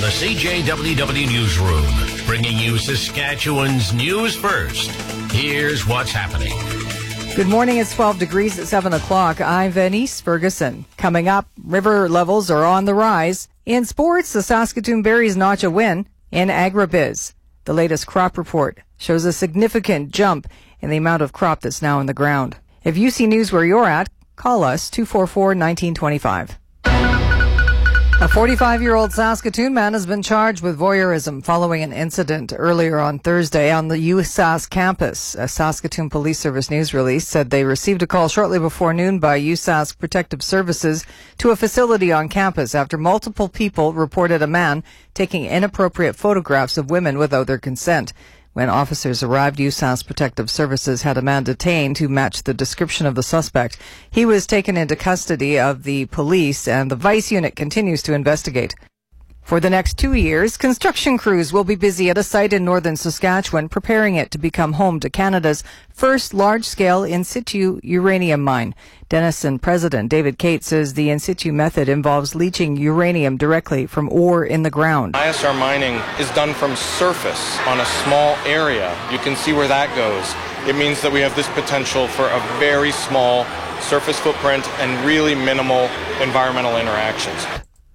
the CJWW Newsroom, bringing you Saskatchewan's news first. Here's what's happening. Good morning. It's 12 degrees at 7 o'clock. I'm Venice Ferguson. Coming up, river levels are on the rise. In sports, the Saskatoon Berries notch a win. In agribiz, the latest crop report shows a significant jump in the amount of crop that's now in the ground. If you see news where you're at, call us 244-1925. A 45-year-old Saskatoon man has been charged with voyeurism following an incident earlier on Thursday on the USask campus. A Saskatoon Police Service news release said they received a call shortly before noon by USask Protective Services to a facility on campus after multiple people reported a man taking inappropriate photographs of women without their consent. When officers arrived, USask Protective Services had a man detained who matched the description of the suspect. He was taken into custody of the police, and the Vice Unit continues to investigate. For the next 2 years, construction crews will be busy at a site in northern Saskatchewan, preparing it to become home to Canada's first large-scale in situ uranium mine. Denison President David Kate says the in situ method involves leaching uranium directly from ore in the ground. ISR mining is done from surface on a small area. You can see where that goes. It means that we have this potential for a very small surface footprint and really minimal environmental interactions.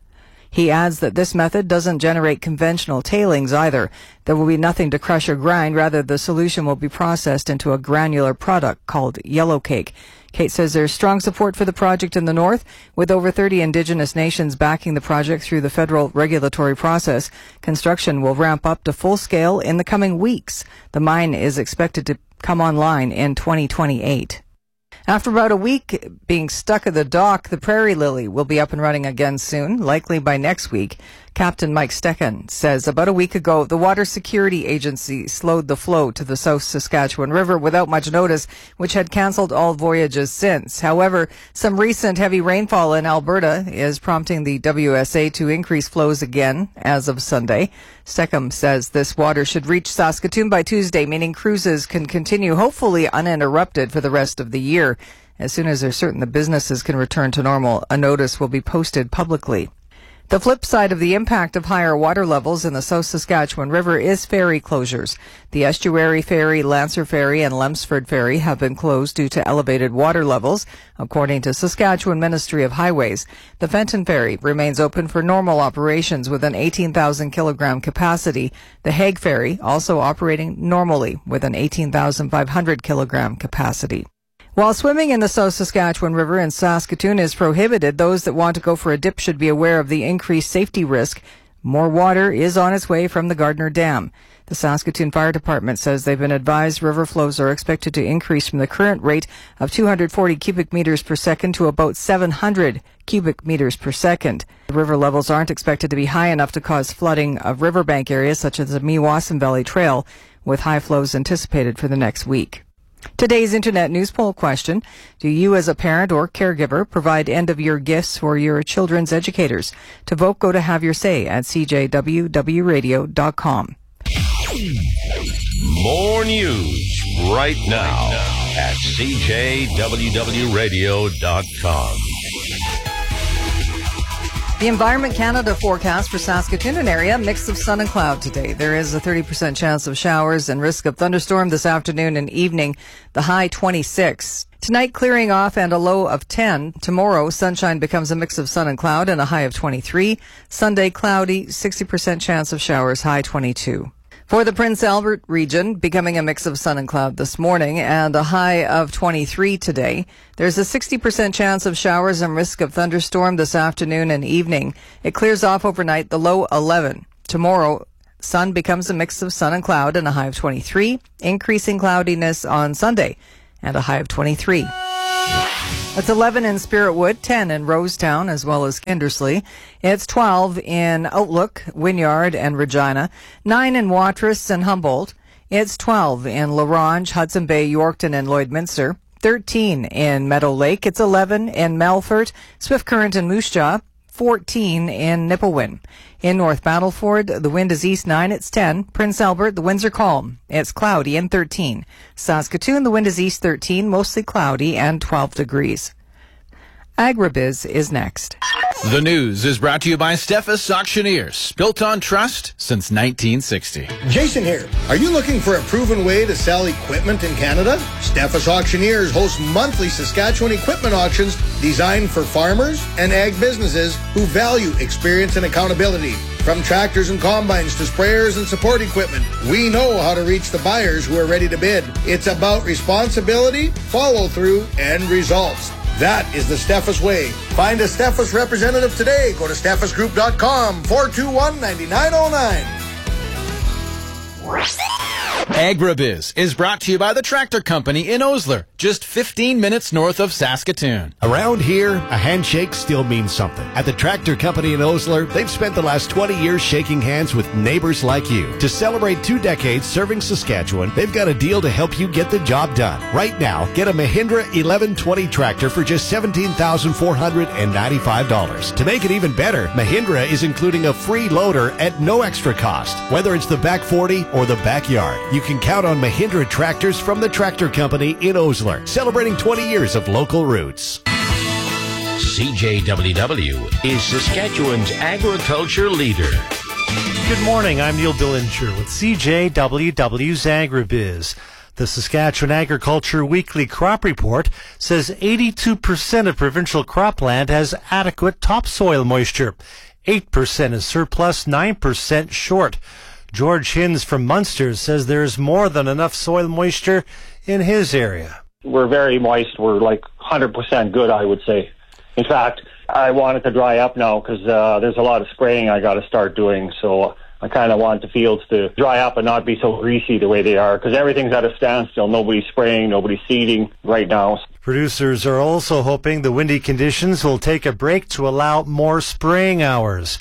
He adds that this method doesn't generate conventional tailings either. There will be nothing to crush or grind. Rather, the solution will be processed into a granular product called yellow cake. Kate says there's strong support for the project in the north, with over 30 Indigenous nations backing the project through the federal regulatory process. Construction will ramp up to full scale in the coming weeks. The mine is expected to come online in 2028. After about a week being stuck at the dock, the Prairie Lily will be up and running again soon, likely by next week. Captain Mike Stecken says about a week ago, the Water Security Agency slowed the flow to the South Saskatchewan River without much notice, which had cancelled all voyages since. However, some recent heavy rainfall in Alberta is prompting the WSA to increase flows again as of Sunday. Steckham says this water should reach Saskatoon by Tuesday, meaning cruises can continue hopefully uninterrupted for the rest of the year. As soon as they're certain the businesses can return to normal, a notice will be posted publicly. The flip side of the impact of higher water levels in the South Saskatchewan River is ferry closures. The Estuary Ferry, Lancer Ferry, and Lemsford Ferry have been closed due to elevated water levels, according to Saskatchewan Ministry of Highways. The Fenton Ferry remains open for normal operations with an 18,000 kilogram capacity. The Hague Ferry also operating normally with an 18,500 kilogram capacity. While swimming in the South Saskatchewan River in Saskatoon is prohibited, those that want to go for a dip should be aware of the increased safety risk. More water is on its way from the Gardner Dam. The Saskatoon Fire Department says they've been advised river flows are expected to increase from the current rate of 240 cubic meters per second to about 700 cubic meters per second. The river levels aren't expected to be high enough to cause flooding of riverbank areas such as the Meewasin Valley Trail, with high flows anticipated for the next week. Today's Internet News Poll question: do you as a parent or caregiver provide end-of-year gifts for your children's educators? To vote, go to Have Your Say at cjwwradio.com. More news right now at cjwwradio.com. The Environment Canada forecast for Saskatoon and area, mix of sun and cloud today. There is a 30% chance of showers and risk of thunderstorm this afternoon and evening. The high 26. Tonight, clearing off and a low of 10. Tomorrow, sunshine becomes a mix of sun and cloud and a high of 23. Sunday, cloudy, 60% chance of showers, high 22. For the Prince Albert region, becoming a mix of sun and cloud this morning and a high of 23 today. There's a 60% chance of showers and risk of thunderstorm this afternoon and evening. It clears off overnight, the low 11. Tomorrow, sun becomes a mix of sun and cloud and a high of 23. Increasing cloudiness on Sunday and a high of 23. It's 11 in Spiritwood, 10 in Rosetown, as well as Kindersley. It's 12 in Outlook, Wynyard, and Regina. 9 in Watrous and Humboldt. It's 12 in La Ronge, Hudson Bay, Yorkton, and Lloydminster. 13 in Meadow Lake. It's 11 in Melfort, Swift Current, and Moose Jaw. 14 in Nipawin. In North Battleford, the wind is east 9, it's 10. Prince Albert, the winds are calm. It's cloudy and 13. Saskatoon, the wind is east 13, mostly cloudy and 12 degrees. Agribiz is next. The news is brought to you by Steffes Auctioneers, built on trust since 1960. Jason here. Are you looking for a proven way to sell equipment in Canada? Steffes Auctioneers hosts monthly Saskatchewan equipment auctions designed for farmers and ag businesses who value experience and accountability. From tractors and combines to sprayers and support equipment, we know how to reach the buyers who are ready to bid. It's about responsibility, follow-through, and results. That is the Steffes way. Find a Steffes representative today. Go to steffesgroup.com, 421-9909. Agribiz is brought to you by the Tractor Company in Osler, just 15 minutes north of Saskatoon. Around here, a handshake still means something. At the Tractor Company in Osler, they've spent the last 20 years shaking hands with neighbors like you. To celebrate 2 decades serving Saskatchewan, they've got a deal to help you get the job done. Right now, get a Mahindra 1120 tractor for just $17,495. To make it even better, Mahindra is including a free loader at no extra cost. Whether it's the back 40 or the backyard, you can count on Mahindra tractors from the Tractor Company in Osler, celebrating 20 years of local roots. CJWW is Saskatchewan's agriculture leader. Good morning, I'm Neil Billinger with CJWW's Agribiz. The Saskatchewan Agriculture Weekly Crop Report says 82% of provincial cropland has adequate topsoil moisture. 8% is surplus, 9% short. George Hinz from Munster says there's more than enough soil moisture in his area. We're very moist. We're like 100% good, I would say. In fact, I want it to dry up now because there's a lot of spraying I got to start doing. So I kind of want the fields to dry up and not be so greasy the way they are because everything's at a standstill. Nobody's spraying, nobody's seeding right now. Producers are also hoping the windy conditions will take a break to allow more spraying hours.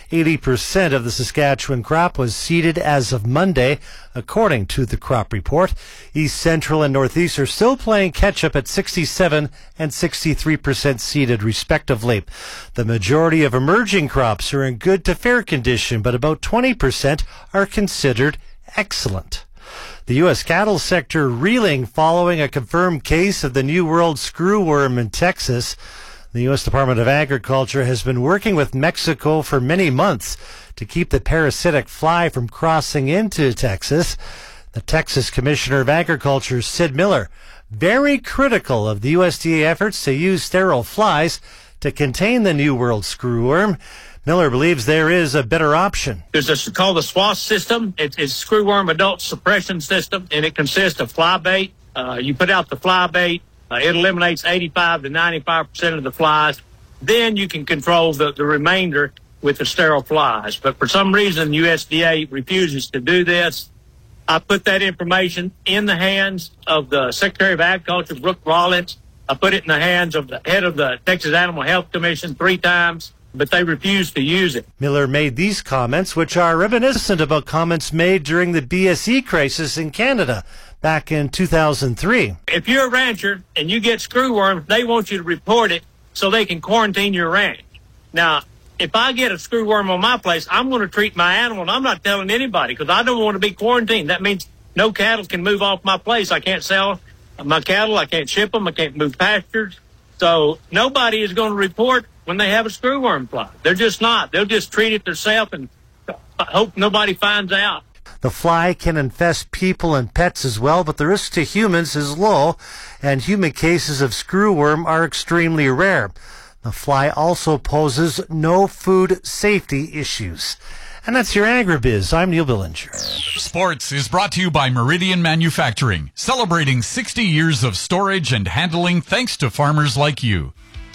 80% of the Saskatchewan crop was seeded as of Monday, according to the crop report. East Central and Northeast are still playing catch-up at 67 and 63% seeded, respectively. The majority of emerging crops are in good to fair condition, but about 20% are considered excellent. The U.S. cattle sector reeling following a confirmed case of the New World screwworm in Texas. The U.S. Department of Agriculture has been working with Mexico for many months to keep the parasitic fly from crossing into Texas. The Texas Commissioner of Agriculture, Sid Miller, very critical of the USDA efforts to use sterile flies to contain the New World screwworm. Miller believes there is a better option. There's a called the SWAS system. It's screwworm adult suppression system, and it consists of fly bait. You put out the fly bait. It eliminates 85 to 95% of the flies. Then you can control the remainder with the sterile flies. But for some reason, USDA refuses to do this. I put that information in the hands of the Secretary of Agriculture, Brooke Rollins. I put it in the hands of the head of the Texas Animal Health Commission 3 times, but they refused to use it. Miller made these comments, which are reminiscent about comments made during the BSE crisis in Canada back in 2003. If you're a rancher and you get screwworm, they want you to report it so they can quarantine your ranch. Now, if I get a screwworm on my place, I'm going to treat my animal, and I'm not telling anybody because I don't want to be quarantined. That means no cattle can move off my place. I can't sell my cattle. I can't ship them. I can't move pastures. So nobody is going to report when they have a screwworm fly. They're just not. They'll just treat it themselves and hope nobody finds out. The fly can infest people and pets as well, but the risk to humans is low, and human cases of screwworm are extremely rare. The fly also poses no food safety issues. And that's your Agribiz. I'm Neil Billinger. Sports is brought to you by Meridian Manufacturing, celebrating 60 years of storage and handling thanks to farmers like you.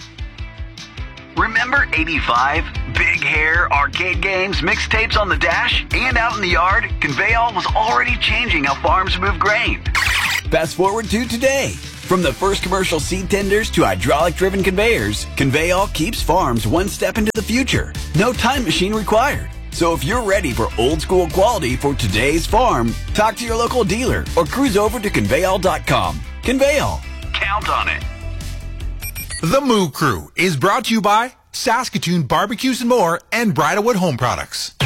Remember 85? Big hair, arcade games, mixtapes on the dash, and out in the yard, Conveyall was already changing how farms move grain. Fast forward to today. From the first commercial seed tenders to hydraulic-driven conveyors, Conveyall keeps farms one step into the future. No time machine required. So if you're ready for old-school quality for today's farm, talk to your local dealer or cruise over to Conveyall.com. Conveyall. Count on it. The Moo Crew is brought to you by Saskatoon Barbecues and More and Bridalwood Home Products.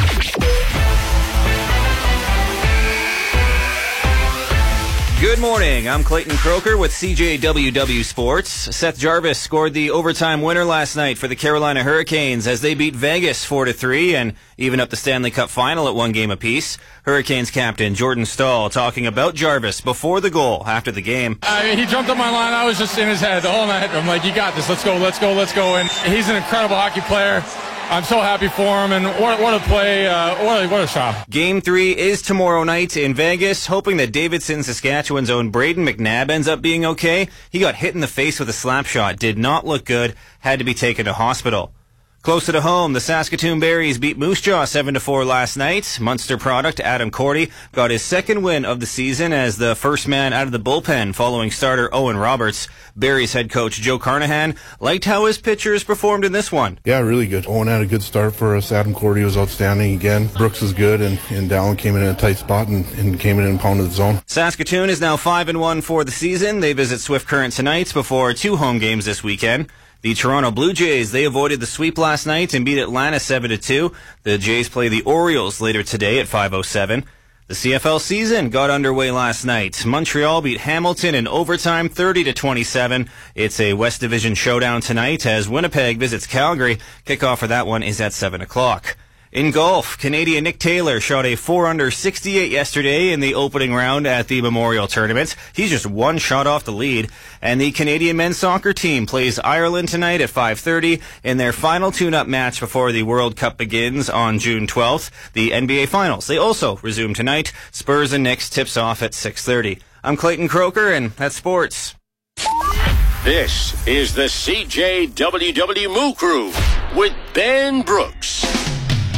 Good morning. I'm Clayton Croker with CJWW Sports. Seth Jarvis scored the overtime winner last night for the Carolina Hurricanes as they beat Vegas 4-3 and even up the Stanley Cup final at 1 game apiece. Hurricanes captain Jordan Staal talking about Jarvis before the goal after the game. He jumped up my line. I was just in his head the whole night. I'm like, you got this. Let's go. And he's an incredible hockey player. I'm so happy for him, and what a play, what a shot. Game 3 is tomorrow night in Vegas, hoping that Davidson, Saskatchewan's own Braden McNabb ends up being okay. He got hit in the face with a slap shot, did not look good, had to be taken to hospital. Closer to home, the Saskatoon Berries beat Moose Jaw 7-4 last night. Munster product Adam Cordy got his second win of the season as the first man out of the bullpen following starter Owen Roberts. Berries head coach Joe Carnahan liked how his pitchers performed in this one. Yeah, really good. Owen had a good start for us. Adam Cordy was outstanding again. Brooks was good, and Dallin came in a tight spot and came in and pounded the zone. Saskatoon is now 5-1 for the season. They visit Swift Current tonight before 2 home games this weekend. The Toronto Blue Jays, they avoided the sweep last night and beat Atlanta 7-2. The Jays play the Orioles later today at 5:07. The CFL season got underway last night. Montreal beat Hamilton in overtime 30-27. It's a West Division showdown tonight as Winnipeg visits Calgary. Kickoff for that one is at 7 o'clock. In golf, Canadian Nick Taylor shot a 4-under 68 yesterday in the opening round at the Memorial Tournament. He's just 1 shot off the lead. And the Canadian men's soccer team plays Ireland tonight at 5:30 in their final tune-up match before the World Cup begins on June 12th. The NBA Finals, they also resume tonight. Spurs and Knicks tips off at 6:30. I'm Clayton Croker, and that's sports. This is the CJWW Moo Crew with Ben Brooks.